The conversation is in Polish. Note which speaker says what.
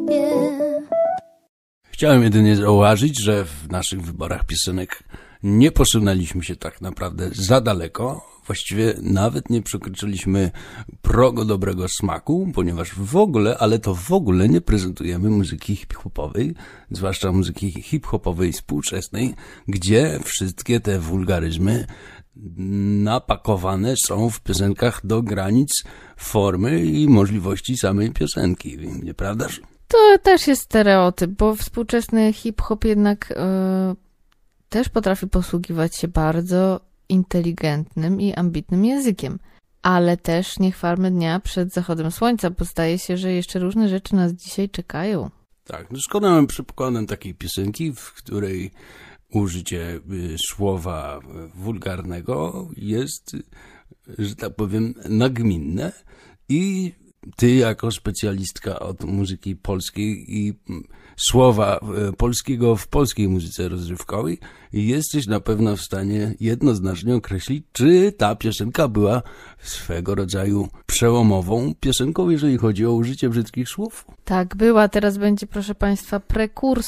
Speaker 1: Chciałem jedynie zauważyć, że w naszych wyborach piosenek nie posunęliśmy się tak naprawdę za daleko. Właściwie nawet nie przekroczyliśmy progu dobrego smaku, ponieważ w ogóle, ale to w ogóle nie prezentujemy muzyki hip-hopowej, zwłaszcza muzyki hip-hopowej współczesnej, gdzie wszystkie te wulgaryzmy napakowane są w piosenkach do granic formy i możliwości samej piosenki, nieprawdaż?
Speaker 2: To też jest stereotyp, bo współczesny hip-hop jednak też potrafi posługiwać się bardzo inteligentnym i ambitnym językiem. Ale też nie chwalmy dnia przed zachodem słońca, bo zdaje się, że jeszcze różne rzeczy nas dzisiaj czekają.
Speaker 1: Tak, doskonałym przykładem takiej piosenki, w której użycie słowa wulgarnego jest, że tak powiem, nagminne i ty jako specjalistka od muzyki polskiej i słowa polskiego w polskiej muzyce rozrywkowej jesteś na pewno w stanie jednoznacznie określić, czy ta piosenka była swego rodzaju przełomową piosenką, jeżeli chodzi o użycie brzydkich słów.
Speaker 2: Tak, była. Teraz będzie, proszę Państwa, prekursor